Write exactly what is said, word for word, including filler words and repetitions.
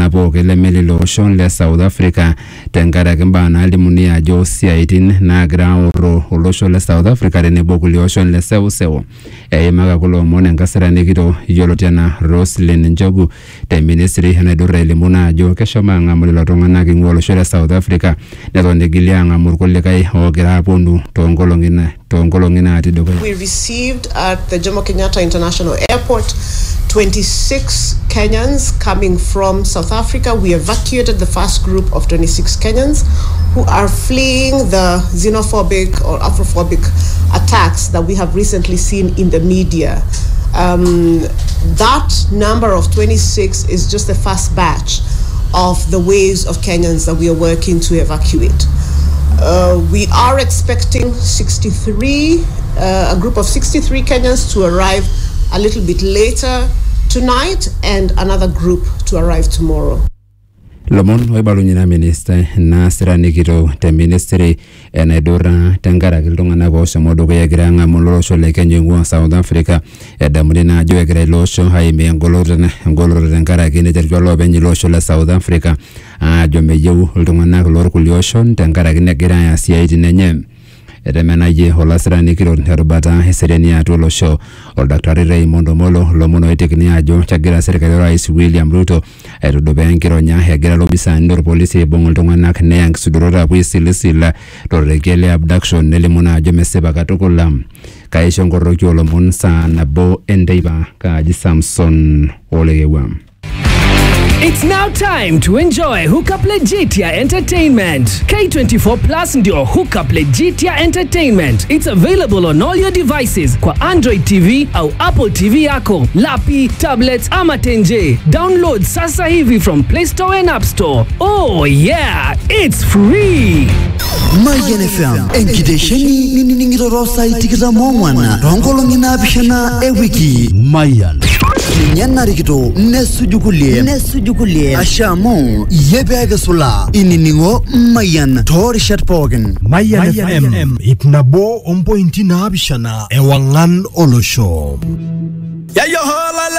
nabo kelemeli loshon le South Africa tenkaraki mbaa nalimuni ajo siaitin naagira aorro olosho le South Africa tenebo kulie oshon le seuseu. Eimaka kulo omon enkasirani kitok yioloti enaa Roslyn Njogu te ministry naidurra elimuna ajo keshomo ang'amu lelo tung'anak ing'ua olosho le South Africa neton igili ang'amu irkulikae oogira aponu toonkolong'i na toonkolong'i natii dukuya. We received at the Jomo Kenyatta International Airport twenty-six Kenyans coming from South Africa. We evacuated the first group of twenty-six Kenyans who are fleeing the xenophobic or Afrophobic attacks that we have recently seen in the media. Um, that number of twenty-six is just the first batch of the waves of Kenyans that we are working to evacuate. Uh, we are expecting sixty-three, uh, a group of sixty-three Kenyans to arrive a little bit later tonight and another group to arrive tomorrow. Lomon oibalunyina minister nasirani kitok te ministry enaidurra tenkaraki iltung'anak oshomo dukuya egira ang'amu olosho le Kenya ing'ua South Africa edamuni naa ajo egira ilo osho aimie engoloto tenkaraki neterutua loopeny ilo osho le South Africa ajo meyieu iltung'anak loorkulie oshon tenkaraki negira aaya siaitin enye. Etemenayie olasirani kitok erubata eseriani atua olosho oldakitari Raymond Omolo lomon oitekini ajo kegira serkali orais William Ruto aitudupaa enkironya egira lopisaani lorpolisi aibung' iltung'anak neya nkisudorot apuo aisilisila torrekie le abduction nelimu naa ajo mesipa katukul. Kaisho nkoroki olomon saa nabo enteipa kaaji Samson Olekewa. It's now time to enjoy Hookup Legitia Entertainment. K twenty-four Plus ndio Hookup Legitia Entertainment. It's available on all your devices kwa Android T V au Apple T V yako, lapi, tablets ama tenje. Download sasa hivi from Play Store and App Store. Oh yeah, it's free. Mayan F M enkitesheni niningirorosa itikita mwana rongolongi napishana ewiki Mayan Nyana rikito nesujukulie nesujukulie ashamo yebege sula ininingo Mayan Torishat Pogen Mayan F M itnabo on point na abishana ewangan olosho.